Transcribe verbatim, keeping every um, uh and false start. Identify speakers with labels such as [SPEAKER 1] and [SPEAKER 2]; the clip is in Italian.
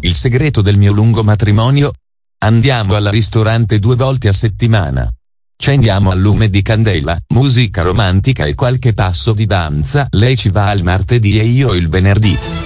[SPEAKER 1] Il segreto del mio lungo matrimonio? Andiamo al ristorante due volte a settimana. Accendiamo al lume di candela, musica romantica e qualche passo di danza. Lei ci va il martedì e io il venerdì.